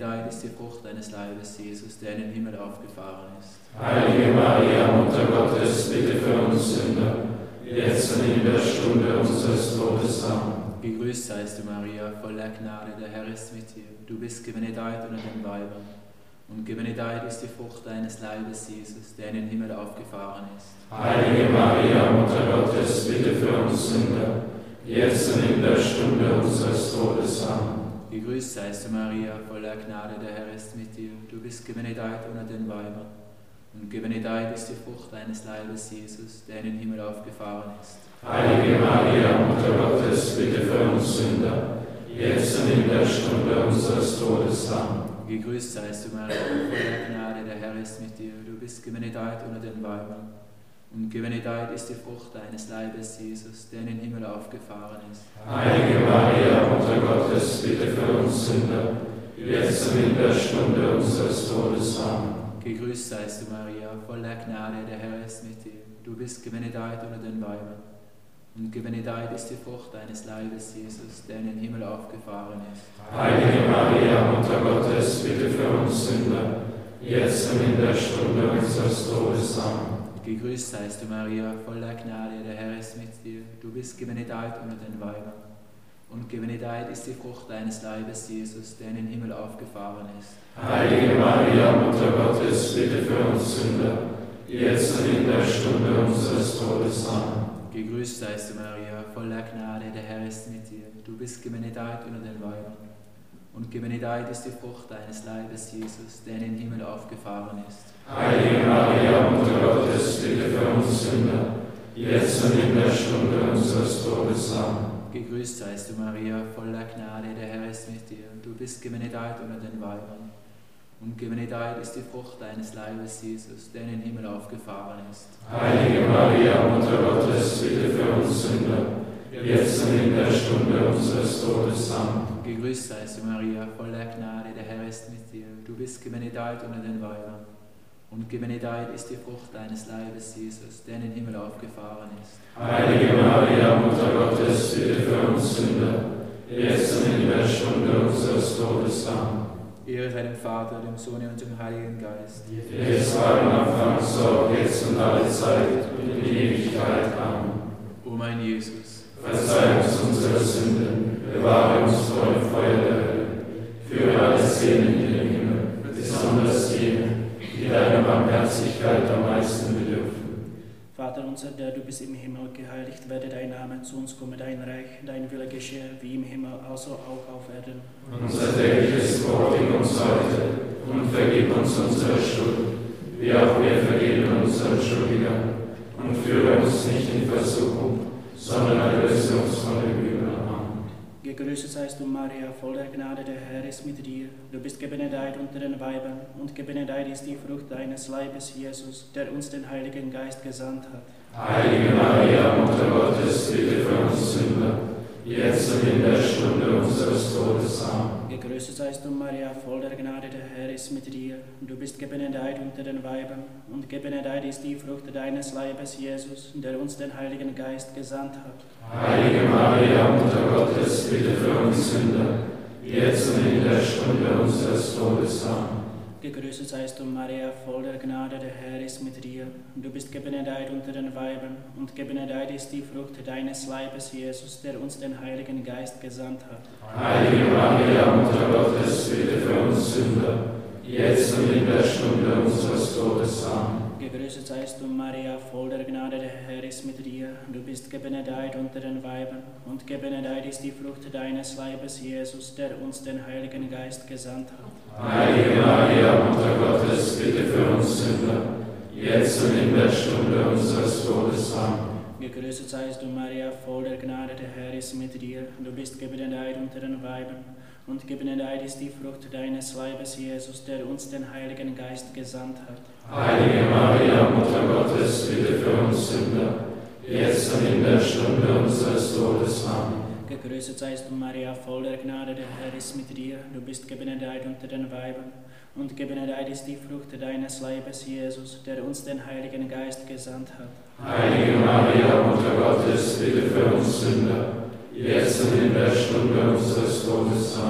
gebenedeit ist die Frucht deines Leibes, Jesus, der in den Himmel aufgefahren ist. Heilige Maria, Mutter Gottes, bitte für uns Sünder, jetzt und in der Stunde unseres Todes. Amen. Gegrüßt seist du, Maria, voller Gnade, der Herr ist mit dir. Du bist gebenedeit unter den Weibern. Und gebenedeit ist die Frucht deines Leibes, Jesus, der in den Himmel aufgefahren ist. Heilige Maria, Mutter Gottes, bitte für uns Sünder, jetzt und in der Stunde unseres Todes. Amen. Gegrüßt seist du, Maria, voller Gnade, der Herr ist mit dir. Du bist gebenedeit unter den Weibern. Und gebenedeit ist die Frucht deines Leibes, Jesus, der in den Himmel aufgefahren ist. Heilige Maria, Mutter Gottes, bitte für uns Sünder, jetzt und in der Stunde unseres Todes. Amen. Gegrüßt seist du, Maria, voller Gnade, der Herr ist mit dir. Du bist gebenedeit unter den Weibern. Und gebenedeit ist die Frucht deines Leibes, Jesus, der in den Himmel aufgefahren ist. Heilige Maria, Mutter Gottes, bitte für uns Sünder, jetzt und in der Stunde unseres Todes. Amen. Gegrüßt seist du, Maria, voller Gnade, der Herr ist mit dir. Du bist gebenedeit unter den Weibern. Und gebenedeit ist die Frucht deines Leibes, Jesus, der in den Himmel aufgefahren ist. Heilige Maria, Mutter Gottes, bitte für uns Sünder, jetzt und in der Stunde unseres Todes. Amen. Gegrüßt seist du, Maria, voller Gnade, der Herr ist mit dir. Du bist gebenedeit unter den Weibern. Und gebenedeit ist die Frucht deines Leibes, Jesus, der in den Himmel aufgefahren ist. Heilige Maria, Mutter Gottes, bitte für uns Sünder, jetzt und in der Stunde unseres Todes. Amen. Gegrüßt seist du, Maria, voller Gnade, der Herr ist mit dir. Du bist gebenedeit unter den Weibern. Und gebenedeit ist die Frucht deines Leibes, Jesus, der in den Himmel aufgefahren ist. Heilige Maria, Mutter Gottes, bitte für uns Sünder, jetzt und in der Stunde unseres Todes. Amen. Gegrüßt seist du, Maria, voller Gnade, der Herr ist mit dir. Du bist gebenedeit unter den Weibern. Und gebenedeit ist die Frucht deines Leibes, Jesus, der in den Himmel aufgefahren ist. Heilige Maria, Mutter Gottes, bitte für uns Sünder, jetzt und in der Stunde unseres Todes. Amen. Gegrüßt seist du, Maria, voller Gnade, der Herr ist mit dir. Du bist gebenedeit unter den Weibern. Und gebenedeit ist die Frucht deines Leibes, Jesus, der in den Himmel aufgefahren ist. Heilige Maria, Mutter Gottes, bitte für uns Sünder, jetzt und in der Stunde unseres Todes. Amen. Ehre sei dem Vater, dem Sohn und dem Heiligen Geist. Es war im Anfang, so auch jetzt und alle Zeit und in Ewigkeit. Amen. O mein Jesus, verzeih uns unsere Sünden, bewahre uns vor dem Feuer der Hölle, führe alle Seelen in den Himmel, besonders jene, die deiner Barmherzigkeit am meisten bedürfen. Vater unser, der du bist im Himmel, geheiligt werde dein Name, zu uns komme dein Reich, dein Wille geschehe, wie im Himmel, also auch auf Erden. Unser tägliches Brot gib uns heute und vergib uns unsere Schuld, wie auch wir vergeben unseren Schuldigern. Und führe uns nicht in Versuchung, sondern erlöse uns von dem Übel. Amen. Gegrüßet seist du, Maria, voller Gnade, der Herr ist mit dir. Du bist gebenedeit unter den Weibern, und gebenedeit ist die Frucht deines Leibes, Jesus, der uns den Heiligen Geist gesandt hat. Heilige Maria, Mutter Gottes, bitte für uns Sünder, jetzt und in der Stunde unseres Todes. Amen. Gegrüßet seist du, Maria, voller Gnade, der Herr ist mit dir. Du bist gebenedeit unter den Weibern, und gebenedeit ist die Frucht deines Leibes, Jesus, der uns den Heiligen Geist gesandt hat. Heilige Maria, Mutter Gottes, bitte für uns Sünder, jetzt und in der Stunde unseres Todes. Amen. Gegrüßet seist du, Maria, voller Gnade, der Herr ist mit dir. Du bist gebenedeit unter den Weibern, und gebenedeit ist die Frucht deines Leibes, Jesus, der uns den Heiligen Geist gesandt hat. Heilige Maria, Mutter Gottes, bitte für uns Sünder, jetzt und in der Stunde unseres Todes. Amen. Gegrüßet seist du, Maria, voller Gnade, der Herr ist mit dir. Du bist gebenedeit unter den Weibern, und gebenedeit ist die Frucht deines Leibes, Jesus, der uns den Heiligen Geist gesandt hat. Heilige Maria, Mutter Gottes, bitte für uns Sünder, jetzt und in der Stunde unseres Todes. Amen. Gegrüßet seist du, Maria, voller Gnade, der Herr ist mit dir. Du bist gebenedeit unter den Weibern, und gebenedeit ist die Frucht deines Leibes, Jesus, der uns den Heiligen Geist gesandt hat. Heilige Maria, Mutter Gottes, bitte für uns Sünder, jetzt und in der Stunde unseres Todes. Amen. Gegrüßet seist du, Maria, voller Gnade, der Herr ist mit dir. Du bist gebenedeit unter den Weibern, und gebenedeit ist die Frucht deines Leibes, Jesus, der uns den Heiligen Geist gesandt hat. Heilige Maria, Mutter Gottes, bitte für uns Sünder, jetzt und in der Stunde unseres Todes. Amen.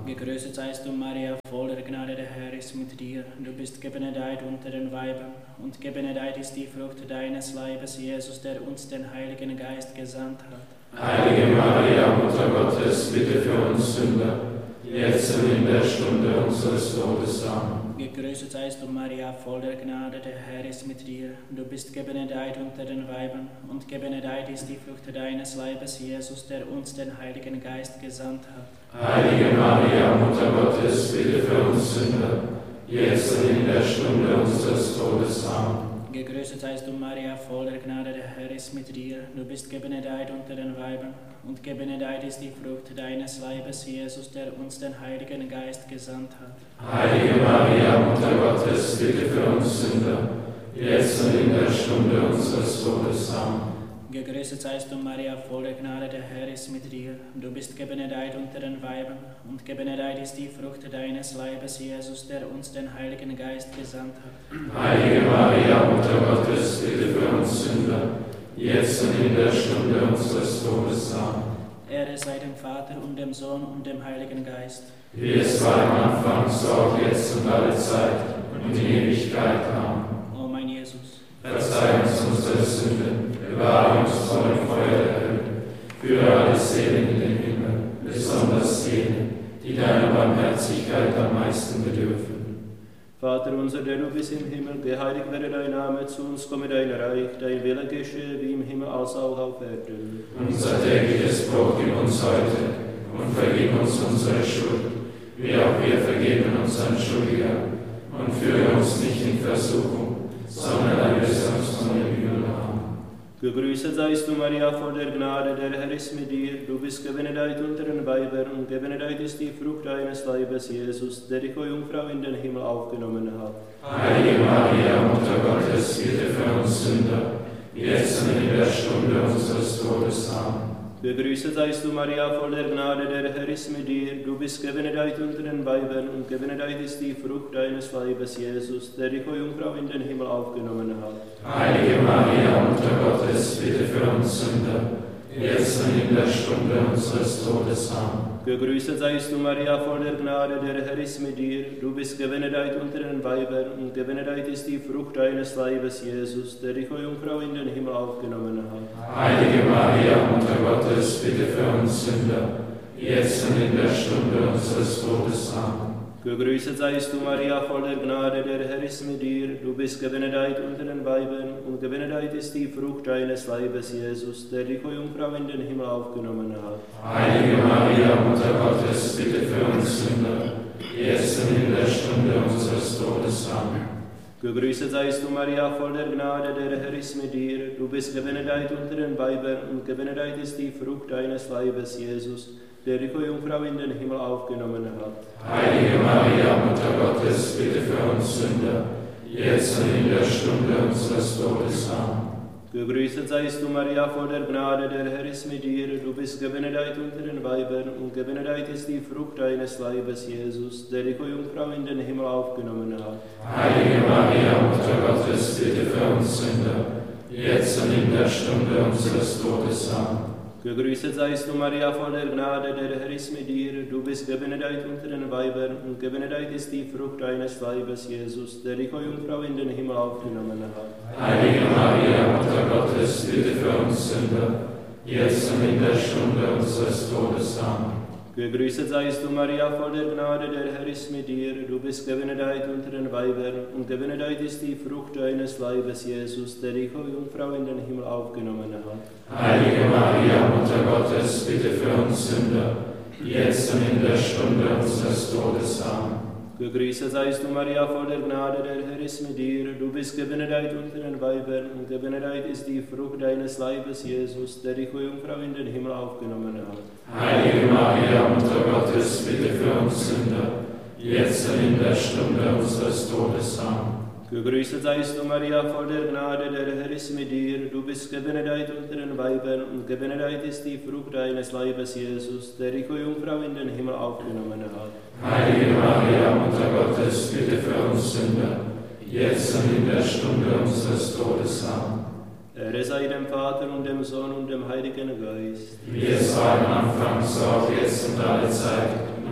Gegrüßet seist du, Maria, voller Gnade, der Herr ist mit dir. Du bist gebenedeit unter den Weibern, und gebenedeit ist die Frucht deines Leibes, Jesus, der uns den Heiligen Geist gesandt hat. Heilige Maria, Mutter Gottes, bitte für uns Sünder, jetzt und in der Stunde unseres Todes. Amen. Gegrüßet seist du, Maria, voller Gnade, der Herr ist mit dir. Du bist gebenedeit unter den Weibern, und gebenedeit ist die Frucht deines Leibes, Jesus, der uns den Heiligen Geist gesandt hat. Heilige Maria, Mutter Gottes, bitte für uns Sünder, jetzt und in der Stunde unseres Todes. Amen. Gegrüßet seist du, Maria, voller Gnade, der Herr ist mit dir. Du bist gebenedeit unter den Weibern, und gebenedeit ist die Frucht deines Leibes, Jesus, der uns den Heiligen Geist gesandt hat. Heilige Maria, Mutter Gottes, bitte für uns Sünder, jetzt und in der Stunde unseres Todes. Amen. Gegrüßet seist du, Maria, voller Gnade, der Herr ist mit dir. Du bist gebenedeit unter den Weibern, und gebenedeit ist die Frucht deines Leibes, Jesus, der uns den Heiligen Geist gesandt hat. Heilige Maria, Mutter Gottes, bitte für uns Sünder, jetzt und in der Stunde unseres Todes. Amen. Ehre sei dem Vater und dem Sohn und dem Heiligen Geist. Wie es war am Anfang, so auch jetzt und alle Zeit und in Ewigkeit. Amen. O mein Jesus, Verzeih uns unsere Sünden, bewahre uns vor dem Feuer der Hölle, führe alle Seelen in den Himmel, besonders jene, die deiner Barmherzigkeit am meisten bedürfen. Vater unser, der du bist im Himmel, geheiligt werde dein Name, zu uns komme dein Reich, dein Wille geschehe, wie im Himmel als auch auf Erden. Unser tägliches Brot gib uns heute und vergib uns unsere Schuld, wie auch wir vergeben unseren Schuldigern. Und führe uns nicht in Versuchung, sondern erlöse uns von dem Übel. Amen. Gegrüßet seist du, Maria, voll der Gnade, der Herr ist mit dir. Du bist gebenedeit unter den Weibern, und gebenedeit ist die Frucht deines Leibes, Jesus, der dich, o Jungfrau, in den Himmel aufgenommen hat. Heilige Maria, Mutter Gottes, bitte für uns Sünder, jetzt und in der Stunde unseres Todes. Amen. Gegrüßet seist du, Maria, voll der Gnade, der Herr ist mit dir. Du bist gebenedeit unter den Weibern, und gebenedeit ist die Frucht deines Leibes, Jesus, der dich, o Jungfrau, in den Himmel aufgenommen hat. Heilige Maria, Mutter Gottes, bitte für uns Sünder, jetzt und in der Stunde unseres Todes. Amen. Gegrüßet seist du, Maria, voll der Gnade, der Herr ist mit dir. Du bist gebenedeit unter den Weibern, und gebenedeit ist die Frucht deines Leibes, Jesus, der dich, o Jungfrau, in den Himmel aufgenommen hat. Heilige Maria, Mutter Gottes, bitte für uns Sünder, jetzt und in der Stunde unseres Todes. Amen. Gegrüßet seist du, Maria, voll der Gnade, der Herr ist mit dir. Du bist gebenedeit unter den Weibern, und gebenedeit ist die Frucht deines Leibes, Jesus, der dich, o Jungfrau, in den Himmel aufgenommen hat. Heilige Maria, Mutter Gottes, bitte für uns Sünder, jetzt und in der Stunde unseres Todes. Amen. Gegrüßet seist du, Maria, voll der Gnade, der Herr ist mit dir. Du bist gebenedeit unter den Weibern, und gebenedeit ist die Frucht deines Leibes, Jesus, der dich, o Jungfrau, in den Himmel aufgenommen hat. Heilige Maria, Mutter Gottes, bitte für uns Sünder, jetzt und in der Stunde unseres Todes. Amen. Gegrüßet seist du, Maria, voll der Gnade, der Herr ist mit dir. Du bist gebenedeit unter den Weibern, und gebenedeit ist die Frucht deines Leibes, Jesus, der dich, o Jungfrau, in den Himmel aufgenommen hat. Heilige Maria, Mutter Gottes, bitte für uns Sünder, jetzt und in der Stunde unseres Todes. Amen. Gegrüßet seist du, Maria, voll der Gnade, der Herr ist mit dir. Du bist gebenedeit unter den Weibern, und gebenedeit ist die Frucht deines Leibes, Jesus, der dich, o Jungfrau, in den Himmel aufgenommen hat. Heilige Maria, Mutter Gottes, bitte für uns Sünder, jetzt und in der Stunde unseres Todes. Amen. Gegrüßet seist du, Maria, voll der Gnade, der Herr ist mit dir. Du bist gebenedeit unter den Weibern, und gebenedeit ist die Frucht deines Leibes, Jesus, der dich, o Jungfrau, in den Himmel aufgenommen hat. Heilige Maria, Mutter Gottes, bitte für uns Sünder, jetzt und in der Stunde unseres Todes. Amen. Gegrüßet seist du, Maria, voll der Gnade, der Herr ist mit dir. Du bist gebenedeit unter den Weibern, und gebenedeit ist die Frucht deines Leibes, Jesus, der dich, o Jungfrau, in den Himmel aufgenommen hat. Heilige Maria, Mutter Gottes, bitte für uns Sünder, jetzt und in der Stunde unseres Todes. Amen. Gegrüßet seist du, Maria, voll der Gnade, der Herr ist mit dir. Du bist gebenedeit unter den Weibern, und gebenedeit ist die Frucht deines Leibes, Jesus, der dich, o Jungfrau, in den Himmel aufgenommen hat. Heilige Maria, Mutter Gottes, bitte für uns Sünder, jetzt und in der Stunde unseres Todes. Amen. Ehre sei dem Vater und dem Sohn und dem Heiligen Geist. Wie es war am Anfang, so auch jetzt und alle Zeit und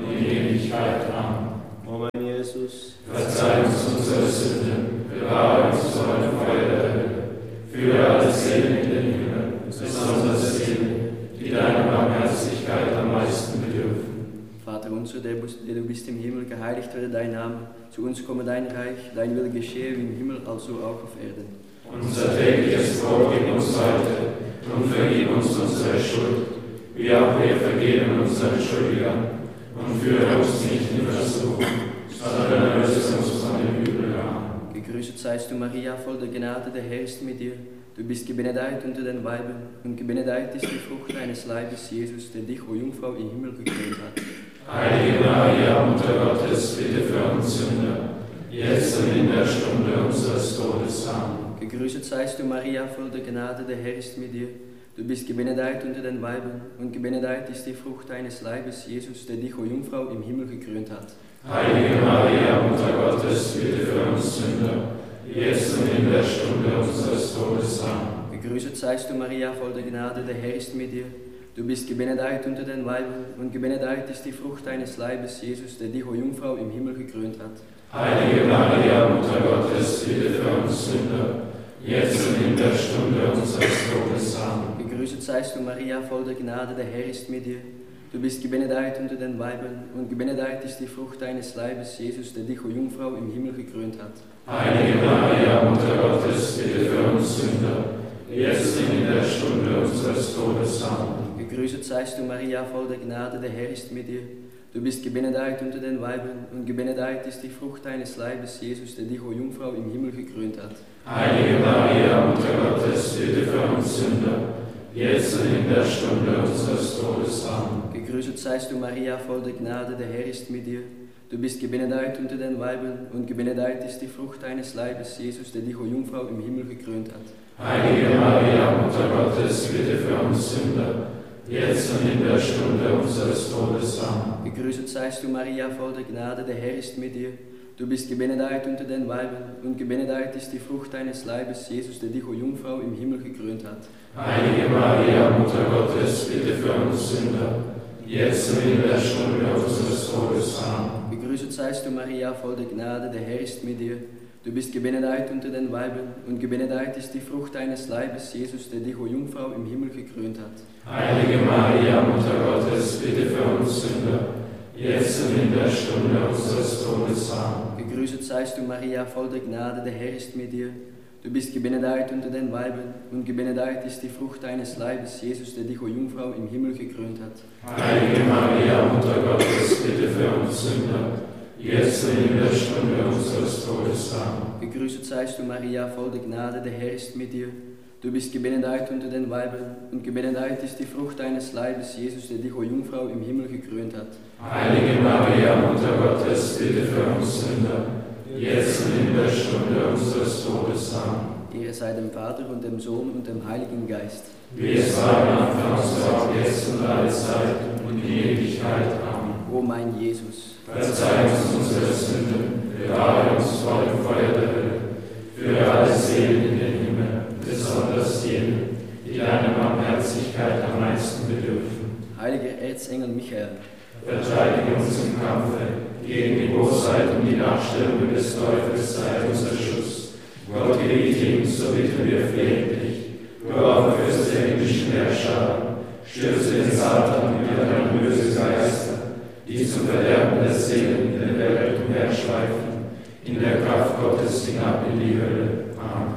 in Ewigkeit. Amen. O mein Jesus, Verzeih uns unsere Sünden, bewahre uns vor dem Feuer der Hölle, führe alle Seelen in den Himmel, besonders jene, die deiner Barmherzigkeit am meisten bedürfen. Vater unser, der du bist im Himmel, geheiligt werde dein Name. Zu uns komme dein Reich, dein Wille geschehe wie im Himmel, also auch auf Erden. Unser tägliches Brot gib uns heute und vergib uns unsere Schuld, wie auch wir vergeben unseren Schuldigern. Und führe uns nicht in Versuchung, sondern erlöse uns von dem Übel. Amen. Gegrüßet seist du, Maria, voll der Gnade, der Herr ist mit dir. Du bist gebenedeit unter den Weibern, und gebenedeit ist die Frucht deines Leibes, Jesus, der dich, o Jungfrau, im Himmel gekrönt hat. Heilige Maria, Mutter Gottes, bitte für uns Sünder, jetzt und in der Stunde unseres Todes. Amen. Gegrüßet seist du, Maria, voll der Gnade, der Herr ist mit dir. Du bist gebenedeit unter den Weibern, und gebenedeit ist die Frucht deines Leibes, Jesus, der dich, o Jungfrau, im Himmel gekrönt hat. Heilige Maria, Mutter Gottes, bitte für uns Sünder, jetzt und in der Stunde unseres Todes. Amen. Gegrüßet seist du, Maria, voll der Gnade, der Herr ist mit dir. Du bist gebenedeit unter den Weibern, und gebenedeit ist die Frucht deines Leibes, Jesus, der dich, o Jungfrau, im Himmel gekrönt hat. Heilige Maria, Mutter Gottes, bitte für uns Sünder, jetzt und in der Stunde unseres Todes. Amen. Gegrüßet seist du, Maria, voll der Gnade, der Herr ist mit dir. Du bist gebenedeit unter den Weibern, und gebenedeit ist die Frucht deines Leibes, Jesus, der dich, o Jungfrau, im Himmel gekrönt hat. Heilige Maria, Mutter Gottes, bitte für uns Sünder, jetzt und in der Stunde unseres Todes. Amen. Gegrüßet seist du, Maria, voll der Gnade, der Herr ist mit dir. Du bist gebenedeit unter den Weibern, und gebenedeit ist die Frucht deines Leibes, Jesus, der dich, o Jungfrau, im Himmel gekrönt hat. Heilige Maria, Mutter Gottes, bitte für uns Sünder, jetzt und in der Stunde unseres Todes. Amen. Gegrüßet seist du, Maria, voll der Gnade, der Herr ist mit dir. Du bist gebenedeit unter den Weibern, und gebenedeit ist die Frucht deines Leibes, Jesus, der dich, o Jungfrau, im Himmel gekrönt hat. Heilige Maria, Mutter Gottes, bitte für uns Sünder, jetzt und in der Stunde unseres Todes. Amen. Gegrüßet seist du, Maria, voll der Gnade, der Herr ist mit dir. Du bist gebenedeit unter den Weibern, und gebenedeit ist die Frucht deines Leibes, Jesus, der dich, o Jungfrau, im Himmel gekrönt hat. Heilige Maria, Mutter Gottes, bitte für uns Sünder, jetzt und in der Stunde unseres Todes. Amen. Gegrüßet seist du, Maria, voll der Gnade, der Herr ist mit dir. Du bist gebenedeit unter den Weibern, und gebenedeit ist die Frucht deines Leibes, Jesus, der dich, o Jungfrau, im Himmel gekrönt hat. Heilige Maria, Mutter Gottes, bitte für uns Sünder, jetzt und in der Stunde unseres Todes. Amen. Gegrüßet seist du, Maria, voll der Gnade, der Herr ist mit dir. Du bist gebenedeit unter den Weibern, und gebenedeit ist die Frucht deines Leibes, Jesus, der dich, o Jungfrau, im Himmel gekrönt hat. Heilige Maria, Mutter Gottes, bitte für uns Sünder, jetzt und in der Stunde unseres Todes. Amen. Gegrüßet seist du, Maria, voll der Gnade, der Herr ist mit dir. Du bist gebenedeit unter den Weibern, und gebenedeit ist die Frucht deines Leibes, Jesus, der dich, o Jungfrau, im Himmel gekrönt hat. Heilige Maria, Mutter Gottes, bitte für uns Sünder, jetzt und in der Stunde unseres Todes. Amen. Ehre sei dem Vater und dem Sohn und dem Heiligen Geist. Wie es war im Anfang, so auch jetzt und alle Zeit und in Ewigkeit. Amen. O mein Jesus, Verzeih uns unsere Sünden, bewahre uns vor dem Feuer der Hölle, führe alle Seelen in den Himmel, besonders jene, die deiner Barmherzigkeit am meisten bedürfen. heiliger Erzengel Michael, Verteidige uns im Kampfe gegen die Bosheit und die Nachstellungen des Teufels, sei unser Schutz. Gott gebiete ihm, so bitten wir flehentlich. Du auch Fürst der himmlischen Herrscher, stürze den Satan und alle böse Geister, die zum Verderben der Seelen in der Welt umherschweifen, in der Kraft Gottes hinab in die Hölle. Amen.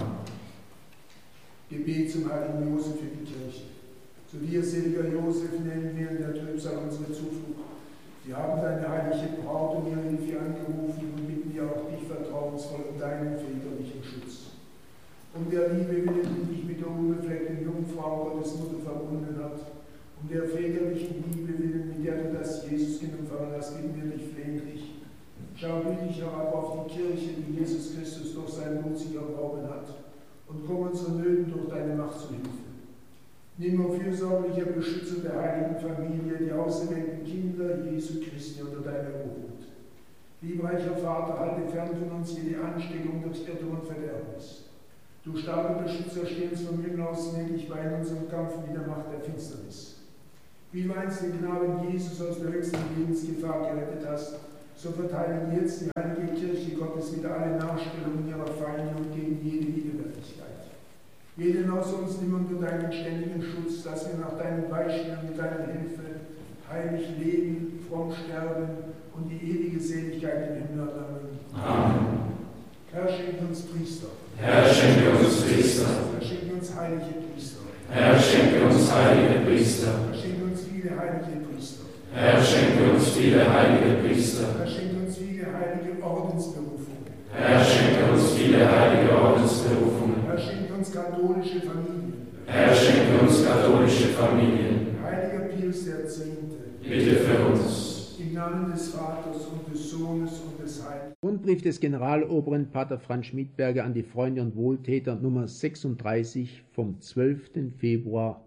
Gebet zum heiligen Josef für die Kirche. Zu dir, seliger Josef, nennen wir in der Trübsal unsere Zuflucht. Wir haben deine heilige Braut um ihre Hilfe angerufen und bitten dir auch dich vertrauensvoll um deinen väterlichen Schutz. Um der Liebe willen, die dich mit der unbefleckten Jungfrau Gottes Mutter verbunden hat, um der väterlichen Liebe willen, mit der du das Jesuskind empfangen hast, bitten wir dich flehentlich. Schau gütig herab auf die Kirche, die Jesus Christus durch sein Blut sich erworben hat, und komm unseren Nöten durch deine Macht zu Hilfe. Nimm, o fürsorglicher Beschützer der heiligen Familie, die auserwählten Kinder Jesu Christi unter deiner Obhut. Liebreicher Vater, halte fern von uns jede Ansteckung durch Irrtum und Verderbnis. Du starker Beschützer, steh uns vom Himmel aus gnädig bei in unserem Kampf mit der Macht der Finsternis. Wie du einst den Knaben Jesus aus der höchsten Lebensgefahr gerettet hast, so verteile jetzt die heilige Kirche Gottes wieder alle Nachstellungen ihrer Feinde und gegen jede Widerwärtigkeit. Jeden aus uns nimm unter deinen ständigen Schutz, dass wir nach deinem Beispiel und mit deiner Hilfe heilig leben, fromm sterben und die ewige Seligkeit im Himmel erlangen. Amen. Herr, schenke uns Priester. Herr, schenke uns Priester. Herr, schenke uns heilige Priester. Herr, schenke uns heilige Priester. Herr, schenke uns viele heilige Priester. Herr, schenke uns viele heilige Priester. Herr, schenke uns viele heilige Ordensberufungen. Herr, schenke uns viele heilige Ordensberufungen. Herr, schenke uns katholische Familien. Herr, schenke uns katholische Familien. Heiliger Pius X., Bitte für uns. im Namen des Vaters und des Sohnes und des Heiligen. Rundbrief des Generaloberen Pater Franz Schmidberger an die Freunde und Wohltäter Nummer 36 vom 12. Februar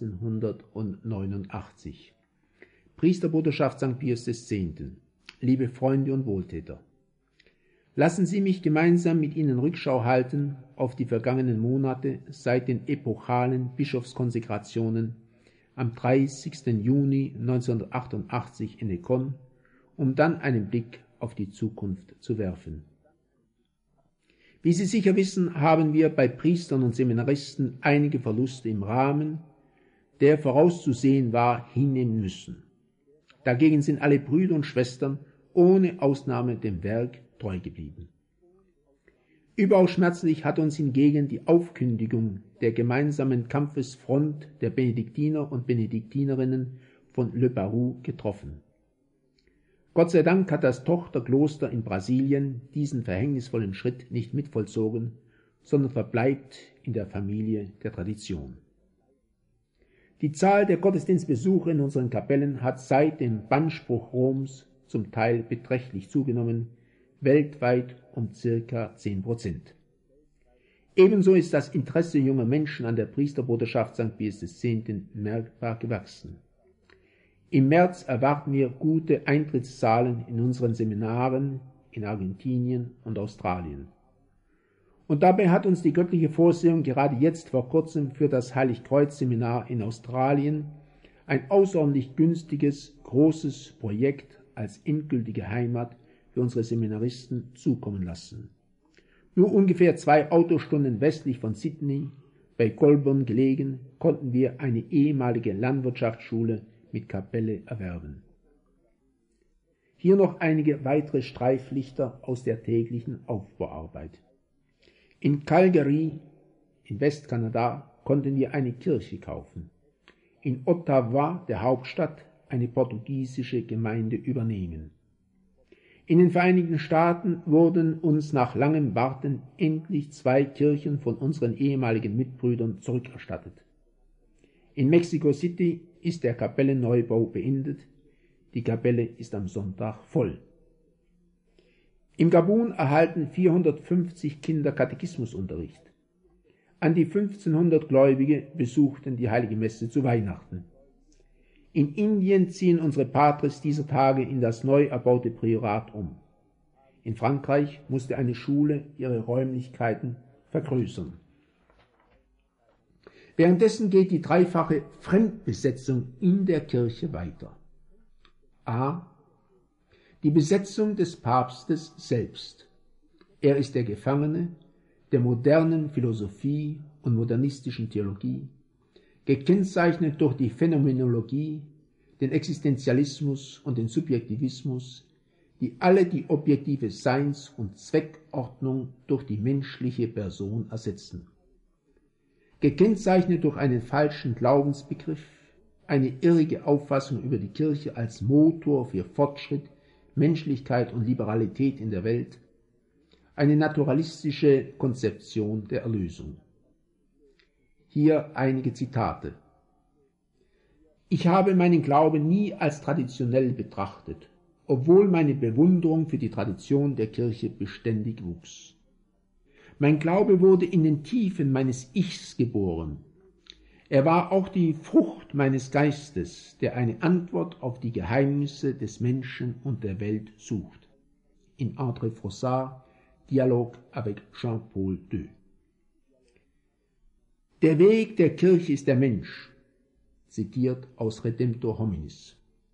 1989. Priesterbruderschaft St. Pius X. Liebe Freunde und Wohltäter, lassen Sie mich gemeinsam mit Ihnen Rückschau halten auf die vergangenen Monate seit den epochalen Bischofskonsekrationen am 30. Juni 1988 in Econ, um dann einen Blick auf die Zukunft zu werfen. Wie Sie sicher wissen, haben wir bei Priestern und Seminaristen einige Verluste im Rahmen, der vorauszusehen war, hinnehmen müssen. Dagegen sind alle Brüder und Schwestern ohne Ausnahme dem Werk treu geblieben. Überaus schmerzlich hat uns hingegen die Aufkündigung der gemeinsamen Kampfesfront der Benediktiner und Benediktinerinnen von Le Barroux getroffen. Gott sei Dank hat das Tochterkloster in Brasilien diesen verhängnisvollen Schritt nicht mitvollzogen, sondern verbleibt in der Familie der Tradition. Die Zahl der Gottesdienstbesucher in unseren Kapellen hat seit dem Bannspruch Roms zum Teil beträchtlich zugenommen, weltweit um ca. 10%. Ebenso ist das Interesse junger Menschen an der Priesterbruderschaft St. Pius X. merkbar gewachsen. Im März erwarten wir gute Eintrittszahlen in unseren Seminaren in Argentinien und Australien. Und dabei hat uns die göttliche Vorsehung gerade jetzt vor kurzem für das Heiligkreuz-Seminar in Australien ein außerordentlich günstiges, großes Projekt als endgültige Heimat für unsere Seminaristen zukommen lassen. Nur ungefähr 2 Autostunden westlich von Sydney, bei Goulburn gelegen, konnten wir eine ehemalige Landwirtschaftsschule mit Kapelle erwerben. Hier noch einige weitere Streiflichter aus der täglichen Aufbauarbeit. In Calgary, in Westkanada, konnten wir eine Kirche kaufen. In Ottawa, der Hauptstadt, eine portugiesische Gemeinde übernehmen. In den Vereinigten Staaten wurden uns nach langem Warten endlich 2 Kirchen von unseren ehemaligen Mitbrüdern zurückerstattet. In Mexico City ist der Kapellenneubau beendet. Die Kapelle ist am Sonntag voll. Im Gabun erhalten 450 Kinder Katechismusunterricht. An die 1500 Gläubige besuchten die Heilige Messe zu Weihnachten. In Indien ziehen unsere Patres dieser Tage in das neu erbaute Priorat um. In Frankreich musste eine Schule ihre Räumlichkeiten vergrößern. Währenddessen geht die dreifache Fremdbesetzung in der Kirche weiter. A. Die Besetzung des Papstes selbst. Er ist der Gefangene der modernen Philosophie und modernistischen Theologie, gekennzeichnet durch die Phänomenologie, den Existenzialismus und den Subjektivismus, die alle die objektive Seins- und Zweckordnung durch die menschliche Person ersetzen. Gekennzeichnet durch einen falschen Glaubensbegriff, eine irrige Auffassung über die Kirche als Motor für Fortschritt, Menschlichkeit und Liberalität in der Welt, eine naturalistische Konzeption der Erlösung. Hier einige Zitate. Ich habe meinen Glauben nie als traditionell betrachtet, obwohl meine Bewunderung für die Tradition der Kirche beständig wuchs. Mein Glaube wurde in den Tiefen meines Ichs geboren. Er war auch die Frucht meines Geistes, der eine Antwort auf die Geheimnisse des Menschen und der Welt sucht. In André Frossard, Dialogue avec Jean-Paul II. Der Weg der Kirche ist der Mensch. zitiert aus Redemptor Hominis.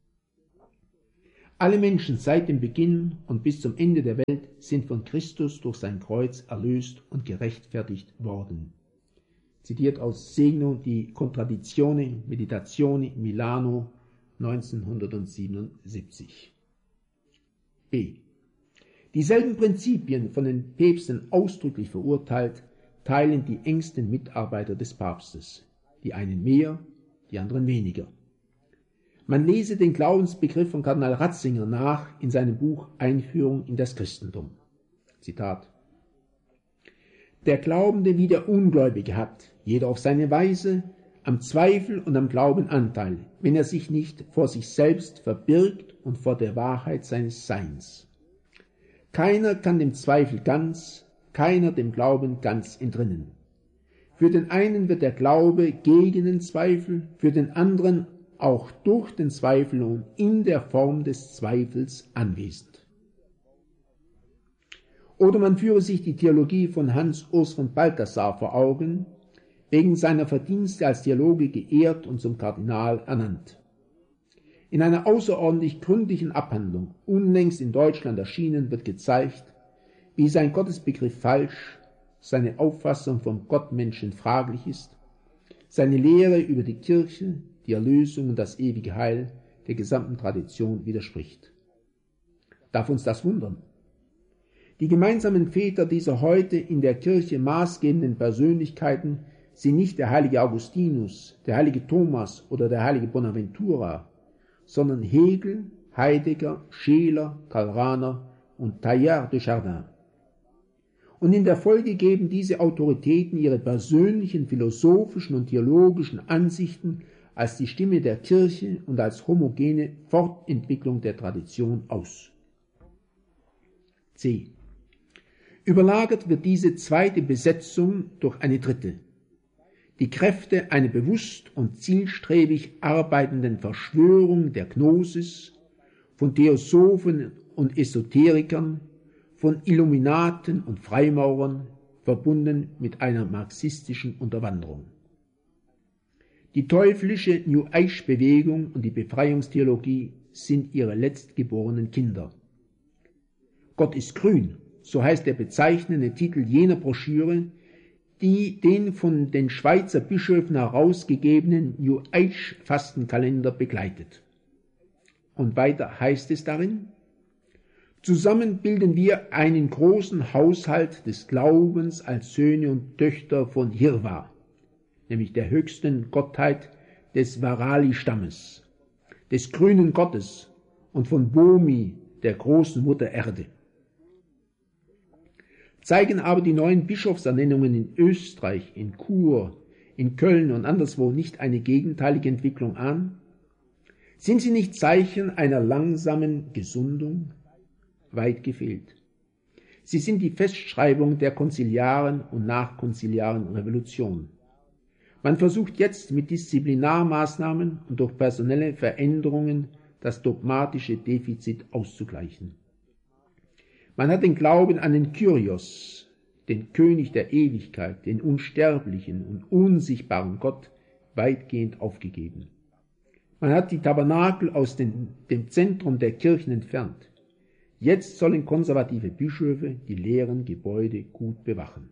Alle Menschen seit dem Beginn und bis zum Ende der Welt sind von Christus durch sein Kreuz erlöst und gerechtfertigt worden. Zitiert aus Segno di Contraddizione Meditazioni Milano 1977. B. Dieselben Prinzipien, von den Päpsten ausdrücklich verurteilt, teilen die engsten Mitarbeiter des Papstes, die einen mehr, die anderen weniger. Man lese den Glaubensbegriff von Kardinal Ratzinger nach in seinem Buch Einführung in das Christentum. Zitat: Der Glaubende wie der Ungläubige hat, jeder auf seine Weise, am Zweifel und am Glauben Anteil, wenn er sich nicht vor sich selbst verbirgt und vor der Wahrheit seines Seins. Keiner kann dem Zweifel ganz, keiner dem Glauben ganz entrinnen. Für den einen wird der Glaube gegen den Zweifel, für den anderen auch durch den Zweifel und in der Form des Zweifels anwesend. Oder man führe sich die Theologie von Hans Urs von Balthasar vor Augen, wegen seiner Verdienste als Theologe geehrt und zum Kardinal ernannt. In einer außerordentlich gründlichen Abhandlung, unlängst in Deutschland erschienen, wird gezeigt, wie sein Gottesbegriff falsch, seine Auffassung vom Gottmenschen fraglich ist, seine Lehre über die Kirche, die Erlösung und das ewige Heil der gesamten Tradition widerspricht. Darf uns das wundern? Die gemeinsamen Väter dieser heute in der Kirche maßgebenden Persönlichkeiten sind nicht der heilige Augustinus, der heilige Thomas oder der heilige Bonaventura, sondern Hegel, Heidegger, Scheler, Karl Rahner und Teilhard de Chardin. Und in der Folge geben diese Autoritäten ihre persönlichen philosophischen und theologischen Ansichten als die Stimme der Kirche und als homogene Fortentwicklung der Tradition aus. C. Überlagert wird diese zweite Besetzung durch eine dritte. Die Kräfte einer bewusst und zielstrebig arbeitenden Verschwörung der Gnosis, von Theosophen und Esoterikern, von Illuminaten und Freimaurern, verbunden mit einer marxistischen Unterwanderung. Die teuflische New Age-Bewegung und die Befreiungstheologie sind ihre letztgeborenen Kinder. Gott ist grün, so heißt der bezeichnende Titel jener Broschüre, die den von den Schweizer Bischöfen herausgegebenen New Age-Fastenkalender begleitet. Und weiter heißt es darin: Zusammen bilden wir einen großen Haushalt des Glaubens als Söhne und Töchter von Hirva, nämlich der höchsten Gottheit des Varali-Stammes, des grünen Gottes und von Bomi, der großen Mutter Erde. Zeigen aber die neuen Bischofsernennungen in Österreich, in Chur, in Köln und anderswo nicht eine gegenteilige Entwicklung an? Sind sie nicht Zeichen einer langsamen Gesundung? Weit gefehlt. Sie sind die Festschreibung der konziliaren und nachkonziliaren Revolution. Man versucht jetzt mit Disziplinarmaßnahmen und durch personelle Veränderungen das dogmatische Defizit auszugleichen. Man hat den Glauben an den Kyrios, den König der Ewigkeit, den unsterblichen und unsichtbaren Gott, weitgehend aufgegeben. Man hat die Tabernakel aus dem Zentrum der Kirchen entfernt. Jetzt sollen konservative Bischöfe die leeren Gebäude gut bewachen.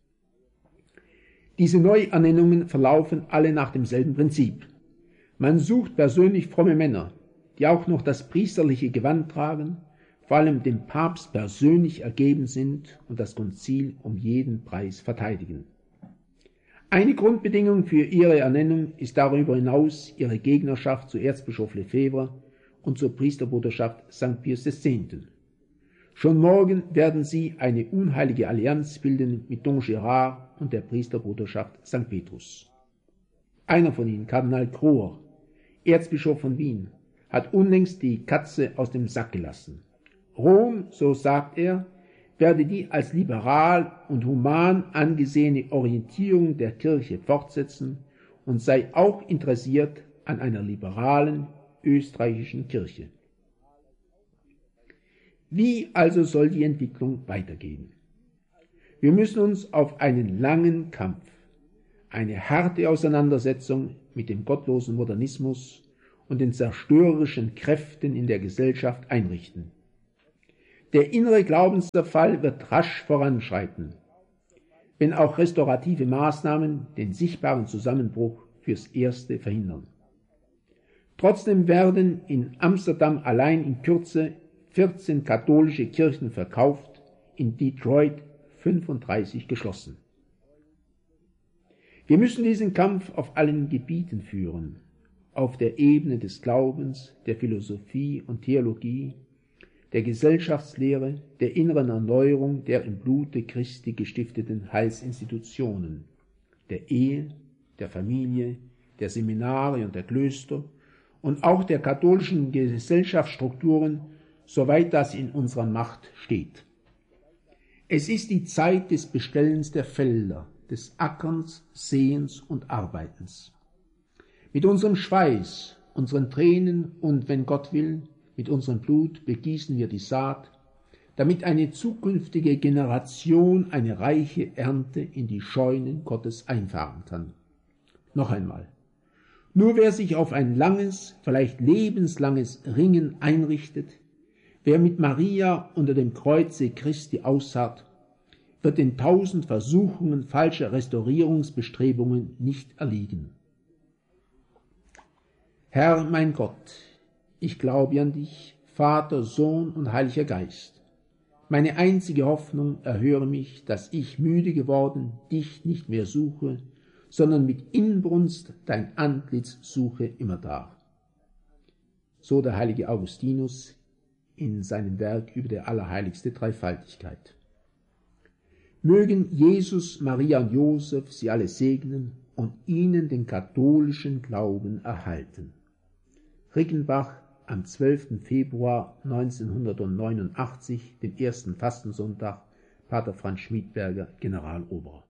Diese Neuernennungen verlaufen alle nach demselben Prinzip. Man sucht persönlich fromme Männer, die auch noch das priesterliche Gewand tragen, vor allem dem Papst persönlich ergeben sind und das Konzil um jeden Preis verteidigen. Eine Grundbedingung für ihre Ernennung ist darüber hinaus ihre Gegnerschaft zu Erzbischof Lefebvre und zur Priesterbruderschaft St. Pius X. Schon morgen werden sie eine unheilige Allianz bilden mit Don Gérard und der Priesterbruderschaft St. Petrus. Einer von ihnen, Kardinal Krohr, Erzbischof von Wien, hat unlängst die Katze aus dem Sack gelassen. Rom, so sagt er, werde die als liberal und human angesehene Orientierung der Kirche fortsetzen und sei auch interessiert an einer liberalen österreichischen Kirche. Wie also soll die Entwicklung weitergehen? Wir müssen uns auf einen langen Kampf, eine harte Auseinandersetzung mit dem gottlosen Modernismus und den zerstörerischen Kräften in der Gesellschaft einrichten. Der innere Glaubenszerfall wird rasch voranschreiten, wenn auch restaurative Maßnahmen den sichtbaren Zusammenbruch fürs Erste verhindern. Trotzdem werden in Amsterdam allein in Kürze 14 katholische Kirchen verkauft, in Detroit 35 geschlossen. Wir müssen diesen Kampf auf allen Gebieten führen, auf der Ebene des Glaubens, der Philosophie und Theologie, der Gesellschaftslehre, der inneren Erneuerung der im Blute Christi gestifteten Heilsinstitutionen, der Ehe, der Familie, der Seminare und der Klöster und auch der katholischen Gesellschaftsstrukturen, soweit das in unserer Macht steht. Es ist die Zeit des Bestellens der Felder, des Ackerns, Säens und Arbeitens. Mit unserem Schweiß, unseren Tränen und, wenn Gott will, mit unserem Blut begießen wir die Saat, damit eine zukünftige Generation eine reiche Ernte in die Scheunen Gottes einfahren kann. Noch einmal. Nur wer sich auf ein langes, vielleicht lebenslanges Ringen einrichtet, wer mit Maria unter dem Kreuze Christi ausharrt, wird den 1000 Versuchungen falscher Restaurierungsbestrebungen nicht erliegen. Herr, mein Gott, ich glaube an dich, Vater, Sohn und Heiliger Geist. Meine einzige Hoffnung, erhöre mich, dass ich müde geworden, dich nicht mehr suche, sondern mit Inbrunst dein Antlitz suche immerdar. So der heilige Augustinus in seinem Werk über die allerheiligste Dreifaltigkeit. Mögen Jesus, Maria und Josef sie alle segnen und ihnen den katholischen Glauben erhalten. Rickenbach am 12. Februar 1989, dem ersten Fastensonntag, Pater Franz Schmidberger, Generalober.